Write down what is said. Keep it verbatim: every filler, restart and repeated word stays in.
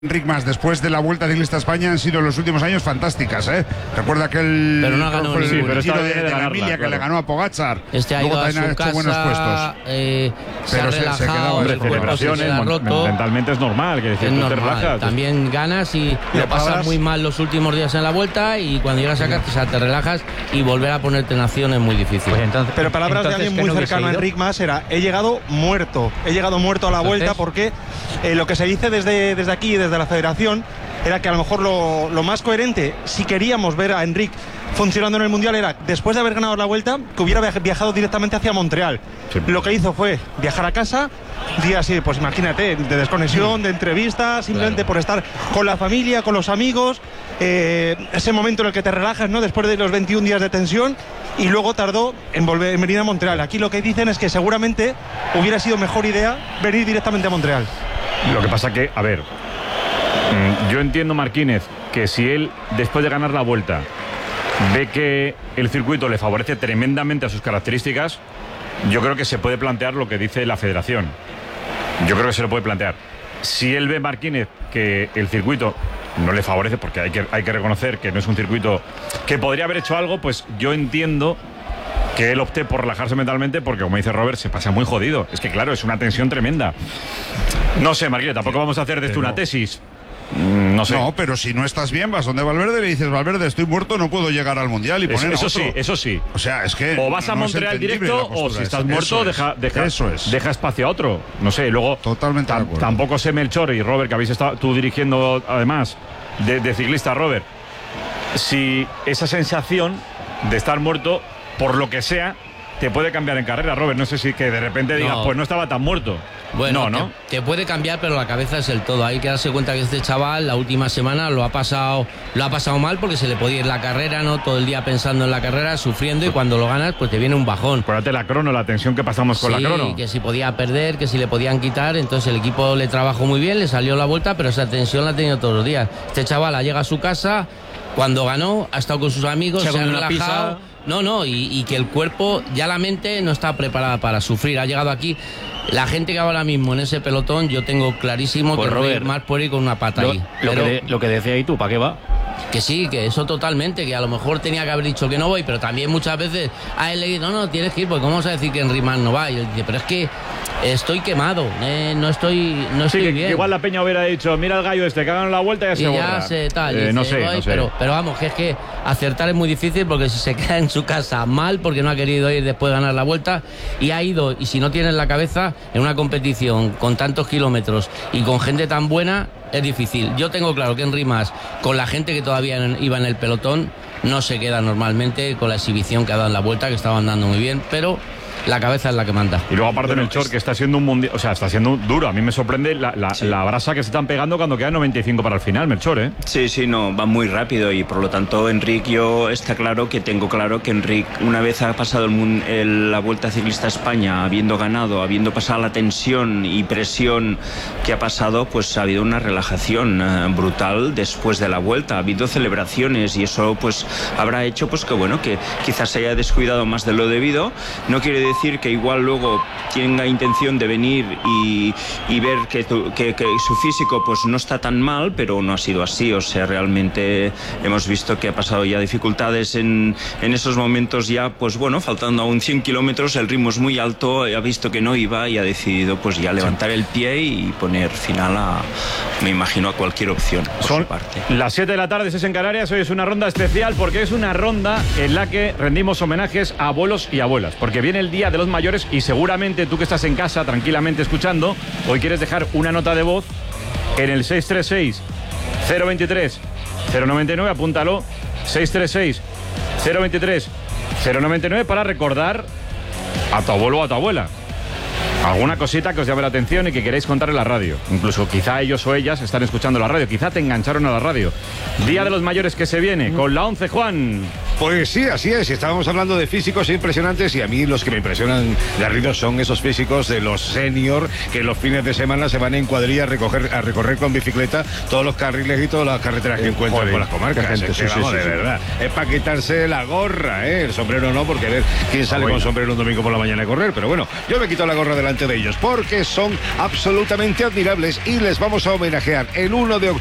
Enric Mas, después de la Vuelta Ciclista a España, han sido los últimos años fantásticas, ¿eh? Recuerda aquel pero no ha ganado el, sí, el pero Giro de, de, de la ganarla, Emilia, claro. que le ganó a Pogačar. Este ha ido Luego a también su ha hecho casa, buenos puestos. Eh, se pero ha se, se relajado, quedaba hombre, el cuerpo celebraciones, se roto. mentalmente es normal, que decir, es tú normal. te relajas. También ganas y lo pasas muy mal los últimos días en la Vuelta y cuando llegas a casa o sea, te relajas y volver a ponerte en acción es muy difícil. Pues entonces, pero palabras entonces, de alguien muy no cercano a Enric Mas era: he llegado muerto, he llegado muerto a la entonces, Vuelta porque eh, lo que se dice desde, desde aquí, desde la federación, era que a lo mejor lo, lo más coherente, si queríamos ver a Enric funcionando en el Mundial, era después de haber ganado la Vuelta que hubiera viajado directamente hacia Montreal. Sí. Lo que hizo fue viajar a casa, días así, pues imagínate, de desconexión, de entrevistas, simplemente claro. por estar con la familia, con los amigos, eh, ese momento en el que te relajas, ¿no? Después de los veintiún días de tensión, y luego tardó en volver en venir a Montreal. Aquí lo que dicen es que seguramente hubiera sido mejor idea venir directamente a Montreal. Lo que pasa que, a ver, yo entiendo, Marquínez, que si él, después de ganar la Vuelta, ve que el circuito le favorece tremendamente a sus características, yo creo que se puede plantear lo que dice la federación. Yo creo que se lo puede plantear. Si él ve, Marquínez, que el circuito no le favorece, porque hay que, hay que reconocer que no es un circuito que podría haber hecho algo, pues yo entiendo que él opte por relajarse mentalmente, porque como dice Robert, se pasa muy jodido. Es que claro, es una tensión tremenda. No sé, Marquínez, tampoco vamos a hacer de esto una tesis. No sé. No, pero si no estás bien, vas donde Valverde y le dices: Valverde, estoy muerto, no puedo llegar al Mundial y poner eso, a eso otro. sí, eso sí. O sea, es que o vas a no Montreal directo, o si estás muerto, deja, deja, eso es. deja espacio a otro. No sé, luego totalmente de acuerdo. Tampoco sé, Melchor y Robert, que habéis estado tú dirigiendo además de, de ciclista, Robert, si esa sensación de estar muerto, por lo que sea, te puede cambiar en carrera, Robert. No sé si que de repente digas, no. pues no estaba tan muerto. Bueno, no, ¿no? Te, te puede cambiar, pero la cabeza es el todo. Hay que darse cuenta que este chaval la última semana lo ha pasado lo ha pasado mal porque se le podía ir la carrera, ¿no? Todo el día pensando en la carrera, sufriendo, y cuando lo ganas, pues te viene un bajón. Acuérdate la crono, la tensión que pasamos con sí, la crono. Que si podía perder, que si le podían quitar, entonces el equipo le trabajó muy bien, le salió la Vuelta, pero esa tensión la ha tenido todos los días. Este chaval ha llegado a su casa, cuando ganó, ha estado con sus amigos, se, se ha relajado. No, no, y, y que el cuerpo, ya la mente no está preparada para sufrir. Ha llegado aquí. La gente que ahora mismo en ese pelotón, yo tengo clarísimo pues que Robert más puede ir con una pata lo, ahí. Lo, pero, que de, lo que decía ahí tú, ¿para qué va? Que sí, que eso totalmente, que a lo mejor tenía que haber dicho que no voy, pero también muchas veces a él le dice: no, no, tienes que ir, porque ¿cómo vas a decir que Enric Mas no va? Y él dice: pero es que estoy quemado, eh, no estoy, no estoy sí, que, bien. Que igual la Peña hubiera dicho: mira el gallo este, que hagan la Vuelta y ya se y ya borra. se tal, eh, dice, no sé, voy, no sé. Pero, pero vamos, que es que acertar es muy difícil, porque si se queda en su casa mal, porque no ha querido ir después de ganar la Vuelta, y ha ido, y si no tienes la cabeza en una competición con tantos kilómetros y con gente tan buena, es difícil. Yo tengo claro que Enric Mas, con la gente que todavía iba en el pelotón, no se queda normalmente con la exhibición que ha dado en la Vuelta, que estaban dando muy bien, pero la cabeza es la que manda. Y luego aparte bueno, Melchor, es... que está siendo un mundial, o sea, está siendo duro. A mí me sorprende la, la, sí. la brasa que se están pegando cuando quedan noventa y cinco para el final, Melchor, ¿eh? Sí, sí, no, va muy rápido, y por lo tanto Enric, yo está claro que tengo claro que Enric, una vez ha pasado el, el, la Vuelta Ciclista a España, habiendo ganado, habiendo pasado la tensión y presión que ha pasado, pues ha habido una relajación eh, brutal después de la Vuelta, ha habido celebraciones, y eso pues habrá hecho pues que bueno, que quizás se haya descuidado más de lo debido. No quiere decir que igual luego tenga intención de venir y, y ver que, tu, que, que su físico pues no está tan mal, pero no ha sido así. O sea, realmente hemos visto que ha pasado ya dificultades en, en esos momentos, ya pues bueno, faltando aún cien kilómetros, el ritmo es muy alto, ha visto que no iba y ha decidido pues ya levantar el pie y poner final a, me imagino, a cualquier opción por Son su parte. Las siete de la tarde, es en Canarias. Hoy es una ronda especial porque es una ronda en la que rendimos homenajes a abuelos y abuelas, porque viene el Día de los Mayores, y seguramente tú que estás en casa tranquilamente escuchando, hoy quieres dejar una nota de voz en el seis tres seis, cero dos tres, cero nueve nueve, apúntalo, seis tres seis, cero dos tres, cero nueve nueve, para recordar a tu abuelo o a tu abuela alguna cosita que os llame la atención y que queréis contar en la radio. Incluso quizá ellos o ellas están escuchando la radio, quizá te engancharon a la radio. Día de los Mayores que se viene con la once, Juan. Pues sí, así es. Estábamos hablando de físicos impresionantes y a mí los que me impresionan, Garrido, son esos físicos de los senior que los fines de semana se van en cuadrilla a, recoger, a recorrer con bicicleta todos los carriles y todas las carreteras que encuentran por las comarcas. Gente, es que, sí, vamos, sí, de sí, verdad. Sí. Es para quitarse la gorra, ¿eh? El sombrero no, porque a ver quién sale bueno. con sombrero un domingo por la mañana a correr. Pero bueno, yo me quito la gorra delante de ellos porque son absolutamente admirables y les vamos a homenajear el uno de octubre.